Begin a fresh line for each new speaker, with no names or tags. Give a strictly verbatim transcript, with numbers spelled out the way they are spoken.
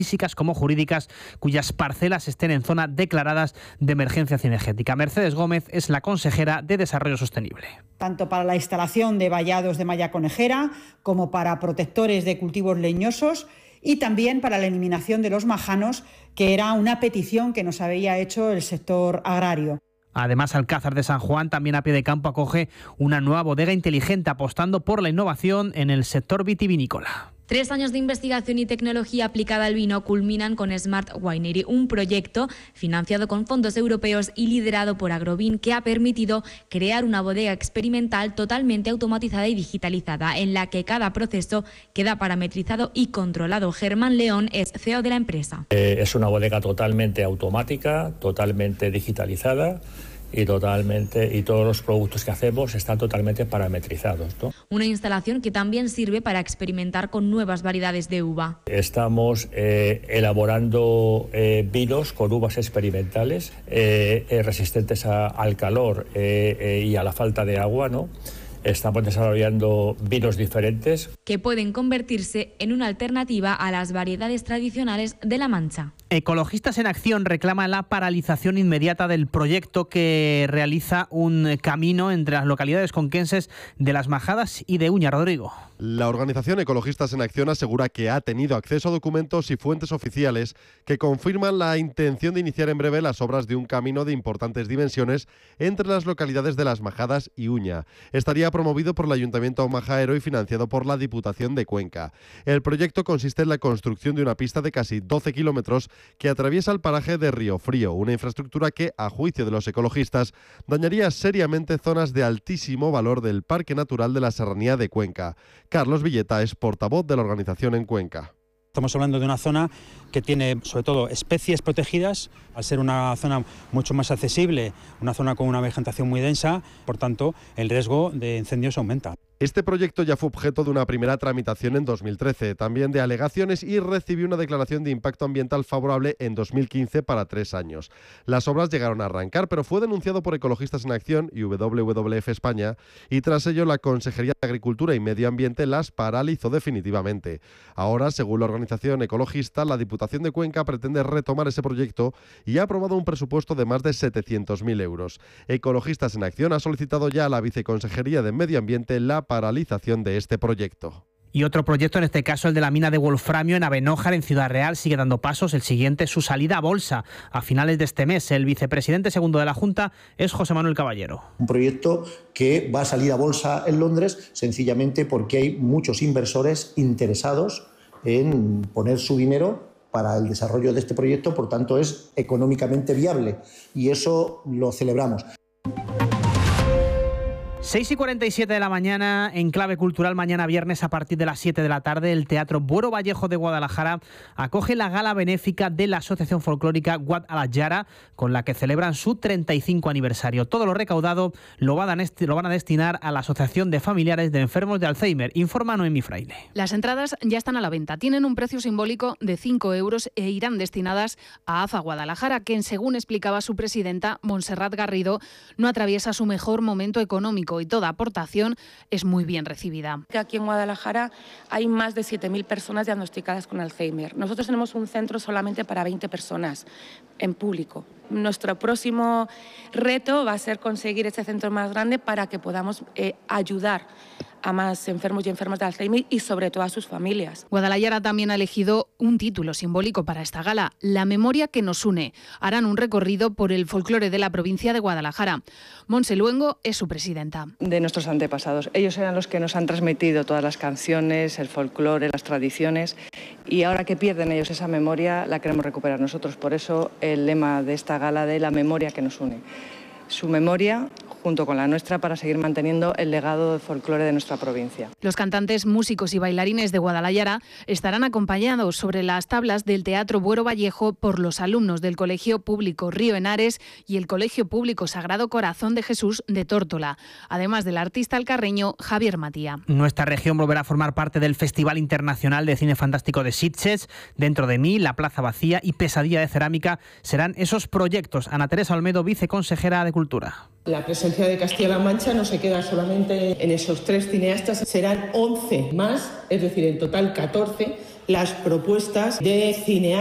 físicas como jurídicas cuyas parcelas estén en zona declaradas de emergencia cinegética. Mercedes Gómez es la consejera de Desarrollo Sostenible.
Tanto para la instalación de vallados de malla conejera como para protectores de cultivos leñosos y también para la eliminación de los majanos, que era una petición que nos había hecho el sector agrario.
Además, Alcázar de San Juan, también a pie de campo, acoge una nueva bodega inteligente apostando por la innovación en el sector vitivinícola.
Tres años de investigación y tecnología aplicada al vino culminan con Smart Winery, un proyecto financiado con fondos europeos y liderado por Agrovin, que ha permitido crear una bodega experimental totalmente automatizada y digitalizada, en la que cada proceso queda parametrizado y controlado. Germán León es C E O de la empresa.
Eh, es una bodega totalmente automática, totalmente digitalizada. Y totalmente y todos los productos que hacemos están totalmente parametrizados, ¿no?
Una instalación que también sirve para experimentar con nuevas variedades de uva.
Estamos eh, elaborando eh, vinos con uvas experimentales eh, eh, resistentes a, al calor eh, eh, y a la falta de agua, ¿no? Estamos desarrollando vinos diferentes
que pueden convertirse en una alternativa a las variedades tradicionales de La Mancha.
Ecologistas en Acción reclama la paralización inmediata del proyecto que realiza un camino entre las localidades conquenses de Las Majadas y de Uña. Rodrigo.
La organización Ecologistas en Acción asegura que ha tenido acceso a documentos y fuentes oficiales que confirman la intención de iniciar en breve las obras de un camino de importantes dimensiones entre las localidades de Las Majadas y Uña. Estaría promovido por el Ayuntamiento majaero y financiado por la Diputación de Cuenca. El proyecto consiste en la construcción de una pista de casi doce kilómetros que atraviesa el paraje de Río Frío, una infraestructura que, a juicio de los ecologistas, dañaría seriamente zonas de altísimo valor del Parque Natural de la Serranía de Cuenca. Carlos Villeta es portavoz de la organización en Cuenca.
Estamos hablando de una zona que tiene sobre todo especies protegidas, al ser una zona mucho más accesible, una zona con una vegetación muy densa, por tanto el riesgo de incendios aumenta.
Este proyecto ya fue objeto de una primera tramitación en dos mil trece, también de alegaciones, y recibió una declaración de impacto ambiental favorable en dos mil quince para tres años. Las obras llegaron a arrancar, pero fue denunciado por Ecologistas en Acción y W W F España, y tras ello la Consejería de Agricultura y Medio Ambiente las paralizó definitivamente. Ahora, según la organización ecologista, la Diputación de Cuenca pretende retomar ese proyecto y ha aprobado un presupuesto de más de setecientos mil euros. Ecologistas en Acción ha solicitado ya a la Viceconsejería de Medio Ambiente la paralización de este proyecto.
Y otro proyecto, en este caso el de la mina de wolframio en Abenójar, en Ciudad Real, sigue dando pasos. El siguiente, su salida a bolsa a finales de este mes. El vicepresidente segundo de la Junta es José Manuel Caballero.
Un proyecto que va a salir a bolsa en Londres sencillamente porque hay muchos inversores interesados en poner su dinero para el desarrollo de este proyecto, por tanto es económicamente viable y eso lo celebramos.
seis y cuarenta y siete de la mañana, en Clave Cultural, mañana viernes a partir de las siete de la tarde, el Teatro Buero Vallejo de Guadalajara acoge la gala benéfica de la Asociación Folclórica Guadalajara, con la que celebran su treinta y cinco aniversario. Todo lo recaudado lo van a, lo van a destinar a la Asociación de Familiares de Enfermos de Alzheimer, informa Noemí Fraile.
Las entradas ya están a la venta, tienen un precio simbólico de cinco euros e irán destinadas a A F A Guadalajara, que, según explicaba su presidenta, Montserrat Garrido, no atraviesa su mejor momento económico y toda aportación es muy bien recibida.
Aquí en Guadalajara hay más de siete mil personas diagnosticadas con Alzheimer. Nosotros tenemos un centro solamente para veinte personas en público. Nuestro próximo reto va a ser conseguir este centro más grande para que podamos eh, ayudar a más enfermos y enfermas de Alzheimer y sobre todo a sus familias.
Guadalajara también ha elegido un título simbólico para esta gala, La memoria que nos une. Harán un recorrido por el folclore de la provincia de Guadalajara. Montse Luengo es su presidenta.
De nuestros antepasados. Ellos eran los que nos han transmitido todas las canciones, el folclore, las tradiciones, y ahora que pierden ellos esa memoria la queremos recuperar nosotros. Por eso el lema de esta gala de La memoria que nos une. Su memoria junto con la nuestra para seguir manteniendo el legado de folclore de nuestra provincia.
Los cantantes, músicos y bailarines de Guadalajara estarán acompañados sobre las tablas del Teatro Buero Vallejo por los alumnos del Colegio Público Río Henares y el Colegio Público Sagrado Corazón de Jesús de Tórtola, además del artista alcarreño Javier Matía.
Nuestra región volverá a formar parte del Festival Internacional de Cine Fantástico de Sitges. Dentro de mí, La Plaza Vacía y Pesadilla de Cerámica serán esos proyectos. Ana Teresa Olmedo, viceconsejera de Cultura.
La presencia de Castilla-La Mancha no se queda solamente en esos tres cineastas, serán once más, es decir, en total catorce las propuestas de cineastas